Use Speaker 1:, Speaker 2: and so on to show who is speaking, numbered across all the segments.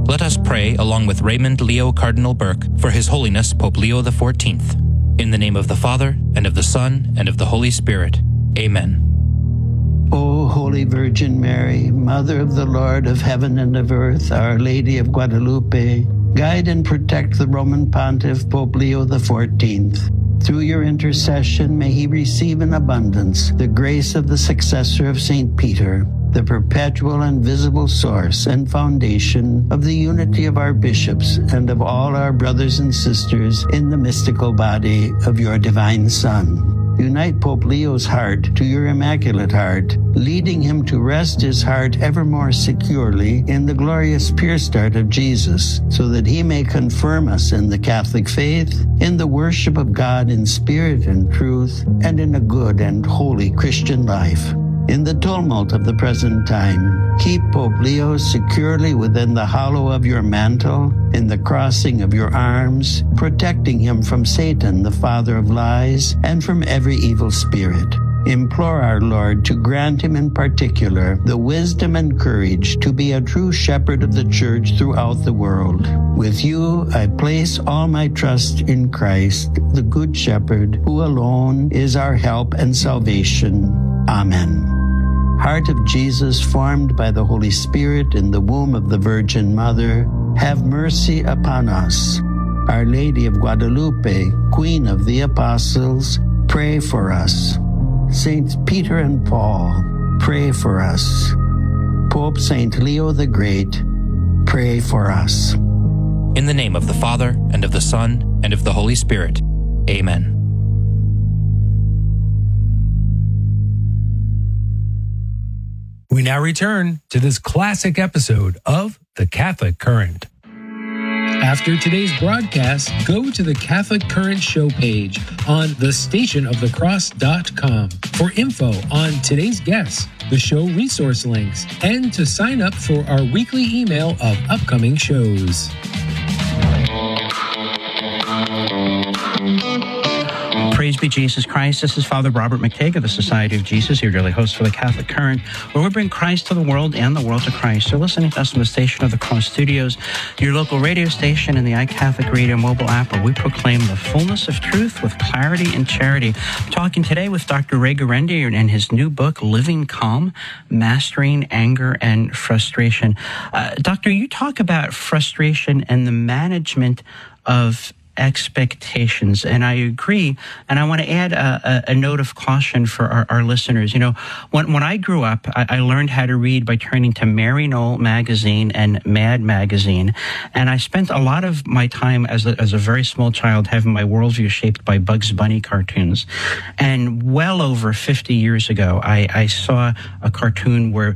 Speaker 1: Let us pray along with Raymond Leo Cardinal Burke for His Holiness Pope Leo XIV. In the name of the Father, and of the Son, and of the Holy Spirit. Amen.
Speaker 2: O Holy Virgin Mary, Mother of the Lord of heaven and of earth, Our Lady of Guadalupe, guide and protect the Roman Pontiff Pope Leo XIV. Through your intercession, may he receive in abundance the grace of the successor of St. Peter, the perpetual and visible source and foundation of the unity of our bishops and of all our brothers and sisters in the mystical body of your divine Son. Unite Pope Leo's heart to your Immaculate Heart, leading him to rest his heart ever more securely in the glorious pure start of Jesus, so that he may confirm us in the Catholic faith, in the worship of God in spirit and truth, and in a good and holy Christian life. In the tumult of the present time, keep Pope Leo securely within the hollow of your mantle, in the crossing of your arms, protecting him from Satan, the father of lies, and from every evil spirit. Implore our Lord to grant him in particular the wisdom and courage to be a true shepherd of the Church throughout the world. With you, I place all my trust in Christ, the Good Shepherd, who alone is our help and salvation. Amen. Heart of Jesus, formed by the Holy Spirit in the womb of the Virgin Mother, have mercy upon us. Our Lady of Guadalupe, Queen of the Apostles, pray for us. Saints Peter and Paul, pray for us. Pope Saint Leo the Great, pray for us.
Speaker 1: In the name of the Father, and of the Son, and of the Holy Spirit. Amen.
Speaker 3: We now return to this classic episode of The Catholic Current. After today's broadcast, go to the Catholic Current show page on thestationofthecross.com for info on today's guests, the show resource links, and to sign up for our weekly email of upcoming shows.
Speaker 4: Praise be Jesus Christ. This is Father Robert McTague of the Society of Jesus, your daily host for the Catholic Current, where we bring Christ to the world and the world to Christ. You're listening to us from the Station of the Cross Studios, your local radio station, and the iCatholic Radio mobile app, where we proclaim the fullness of truth with clarity and charity. I'm talking today with Dr. Ray Guarendi and his new book, Living Calm, Mastering Anger and Frustration. Doctor, you talk about frustration and the management of expectations, and I agree. And I want to add a note of caution for our listeners. You know, when I grew up, I learned how to read by turning to Mary Knoll magazine and Mad magazine, and I spent a lot of my time as a very small child having my worldview shaped by Bugs Bunny cartoons. And well over 50 years ago, I saw a cartoon where,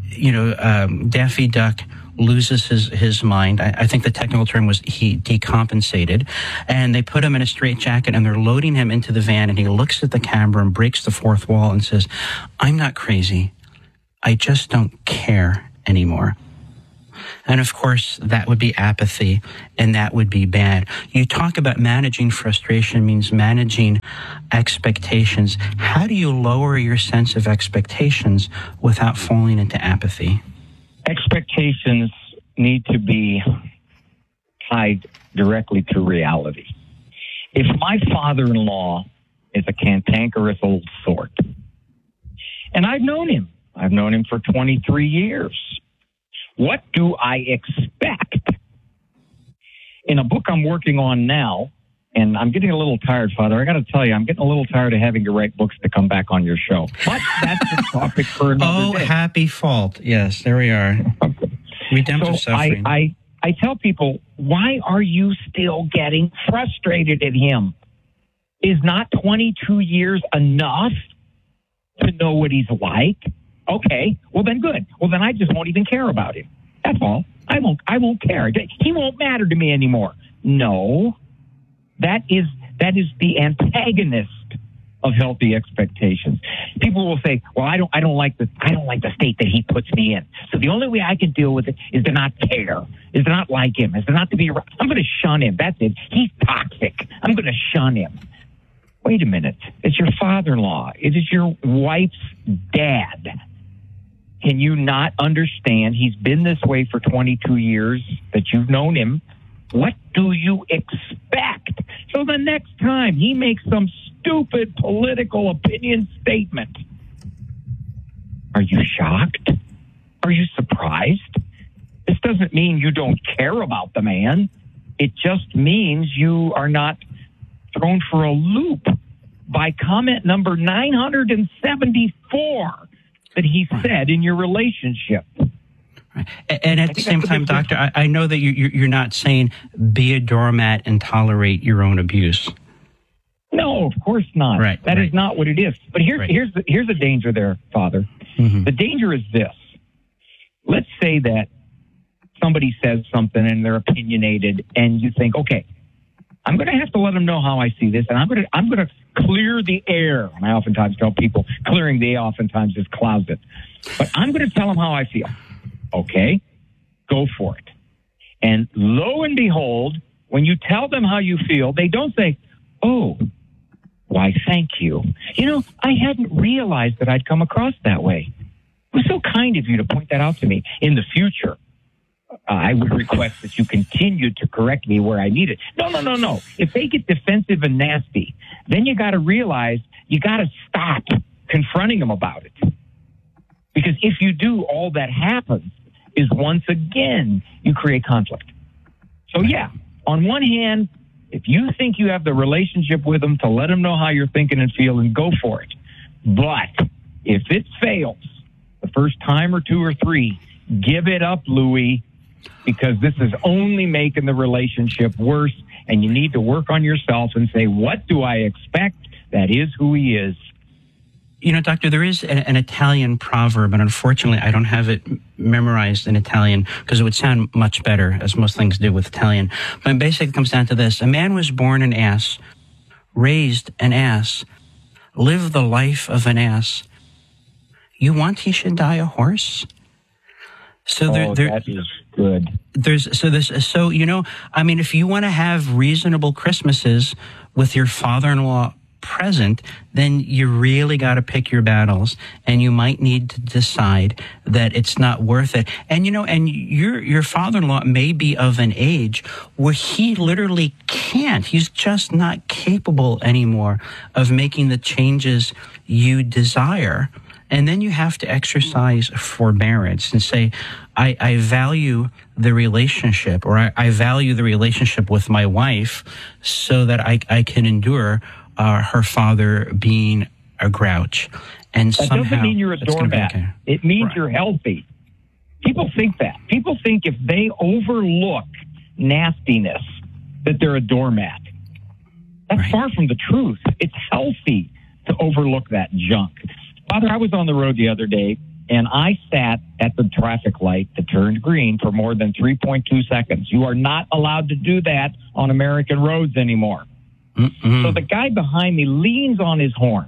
Speaker 4: Daffy Duck loses his mind. I think the technical term was he decompensated, and they put him in a straitjacket and they're loading him into the van, and he looks at the camera and breaks the fourth wall and says, "I'm not crazy. I just don't care anymore." And of course, that would be apathy, and that would be bad. You talk about managing frustration means managing expectations. How do you lower your sense of expectations without falling into apathy?
Speaker 5: Expectations need to be tied directly to reality. If my father-in-law is a cantankerous old sort, and I've known him for 23 years, what do I expect? In a book I'm working on now, and I'm getting a little tired, Father. I got to tell you, I'm getting a little tired of having to write books to come back on your show. But that's the topic for another day.
Speaker 4: Oh, happy fault. Yes, there we are. Redemptive suffering.
Speaker 5: I tell people, why are you still getting frustrated at him? Is not 22 years enough to know what he's like? Okay, well then good. Well then I just won't even care about him. That's all. I won't care. He won't matter to me anymore. No. That is the antagonist of healthy expectations. People will say, "Well, I don't like the state that he puts me in. So the only way I can deal with it is to not care, is to not like him, is to not to be around. I'm going to shun him. That's it. He's toxic. I'm going to shun him." Wait a minute. It's your father-in-law. It is your wife's dad. Can you not understand? He's been this way for 22 years that you've known him. What do you expect? So the next time he makes some stupid political opinion statement, are you shocked? Are you surprised? This doesn't mean you don't care about the man. It just means you are not thrown for a loop by comment number 974 that he said in your relationship.
Speaker 4: Right. And at the same time, Doctor, I know that you're not saying be a doormat and tolerate your own abuse.
Speaker 5: No, of course not.
Speaker 4: Right,
Speaker 5: that is not what it is. But here's the danger there, Father.
Speaker 4: Mm-hmm.
Speaker 5: The danger is this. Let's say that somebody says something and they're opinionated, and you think, okay, I'm going to have to let them know how I see this, and I'm going to clear the air. And I oftentimes tell people clearing the air oftentimes is closet. But I'm going to tell them how I feel. Okay, go for it. And lo and behold, when you tell them how you feel, they don't say, oh, why, thank you. You know, I hadn't realized that I'd come across that way. It was so kind of you to point that out to me. In the future, I would request that you continue to correct me where I need it. No. If they get defensive and nasty, then you got to realize you got to stop confronting them about it. Because if you do, all that happens is once again you create conflict. So yeah, on one hand, if you think you have the relationship with them to let them know how you're thinking and feeling, go for it. But if it fails the first time or two or three, give it up, Louis, because this is only making the relationship worse, and you need to work on yourself and say, what do I expect? That is who he is.
Speaker 4: You know, Doctor, there is an Italian proverb, and unfortunately I don't have it memorized in Italian because it would sound much better, as most things do with Italian. But it basically comes down to this. A man was born an ass, raised an ass, lived the life of an ass. You want he should die a horse? So
Speaker 5: that is good.
Speaker 4: So, you know, I mean, if you want to have reasonable Christmases with your father-in-law present, then you really got to pick your battles, and you might need to decide that it's not worth it. And, you know, and your father-in-law may be of an age where he literally can't. He's just not capable anymore of making the changes you desire. And then you have to exercise forbearance and say, I value the relationship, or I value the relationship with my wife so that I can endure her father being a grouch. And
Speaker 5: that
Speaker 4: somehow
Speaker 5: doesn't mean you're a doormat.
Speaker 4: Okay.
Speaker 5: It means
Speaker 4: Right.
Speaker 5: you're healthy. People think that. People think if they overlook nastiness, that they're a doormat. That's
Speaker 4: Right.
Speaker 5: far from the truth. It's healthy to overlook that junk. Father, I was on the road the other day, and I sat at the traffic light that turned green for more than 3.2 seconds. You are not allowed to do that on American roads anymore.
Speaker 4: Mm-mm.
Speaker 5: So the guy behind me leans on his horn.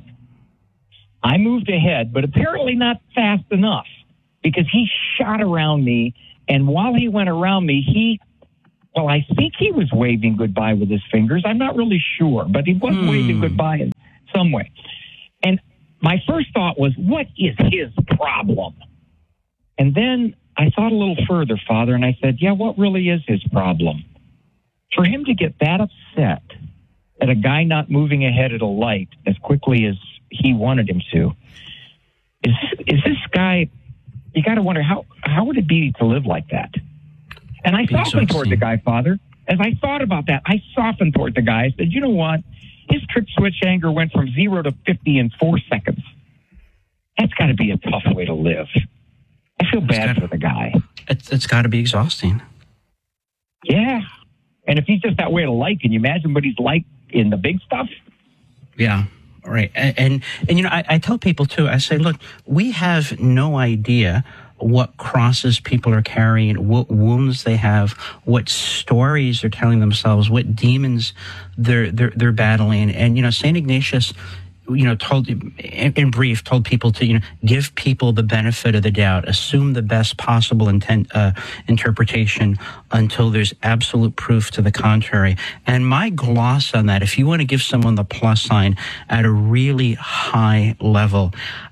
Speaker 5: I moved ahead, but apparently not fast enough, because he shot around me, and while he went around me, I think he was waving goodbye with his fingers. I'm not really sure, but he was waving goodbye in some way. And my first thought was, what is his problem? And then I thought a little further, Father, and I said, yeah, what really is his problem? For him to get that upset at a guy not moving ahead at a light as quickly as he wanted him to, is this guy, you got to wonder, how would it be to live like that? And I softened toward the guy, Father. As I thought about that, I softened toward the guy. I said, you know what? His trick switch anger went from 0 to 50 in 4 seconds. That's got to be a tough way to live. I feel bad for the guy.
Speaker 4: It's got to be exhausting.
Speaker 5: Yeah. And if he's just that way to like, can you imagine what he's like in the big stuff?
Speaker 4: Yeah. Right. And you know, I tell people too, I say, look, we have no idea what crosses people are carrying, what wounds they have, what stories they're telling themselves, what demons they're battling. And, you know, St. Ignatius, you know, told people to, you know, give people the benefit of the doubt, assume the best possible interpretation until there's absolute proof to the contrary. And my gloss on that, if you want to give someone the plus sign at a really high level,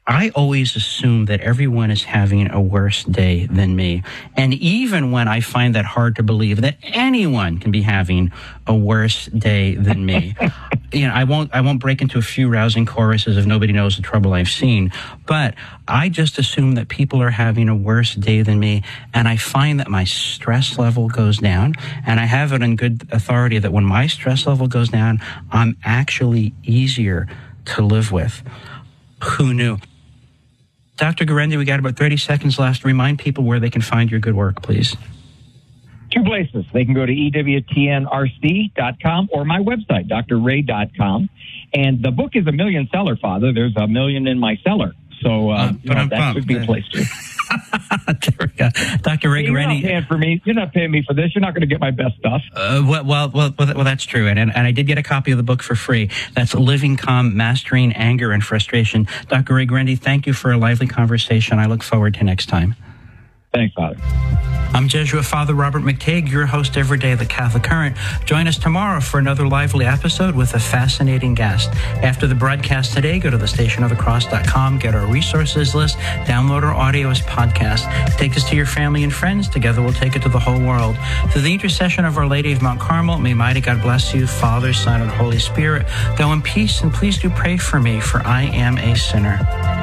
Speaker 4: I always assume that everyone is having a worse day than me. And even when I find that hard to believe that anyone can be having a worse day than me, I won't break into a few rousing choruses of nobody knows the trouble I've seen, but I just assume that people are having a worse day than me, and I find that my stress level goes down, and I have it on good authority that when my stress level goes down, I'm actually easier to live with. Who knew? Dr. Guarendi, we got about 30 seconds left. Remind people where they can find your good work, please.
Speaker 5: 2 places. They can go to EWTNRC.com or my website, drray.com. And the book is a million seller, Father. There's a million in my cellar. So that should be a place too.
Speaker 4: There we go. Dr. Ray Guarendi.
Speaker 5: You're not paying for me. You're not paying me for this. You're not going to get my best stuff.
Speaker 4: Well, that's true. And I did get a copy of the book for free. That's Living Calm, Mastering Anger and Frustration. Dr. Ray Guarendi, thank you for a lively conversation. I look forward to next time.
Speaker 5: Thanks, Father.
Speaker 4: I'm Jesuit Father Robert McTague, your host every day of the Catholic Current. Join us tomorrow for another lively episode with a fascinating guest. After the broadcast today, go to thestationofthecross.com, get our resources list, download our audio as podcast. Take this to your family and friends. Together we'll take it to the whole world. Through the intercession of Our Lady of Mount Carmel, may mighty God bless you, Father, Son, and Holy Spirit. Go in peace, and please do pray for me, for I am a sinner.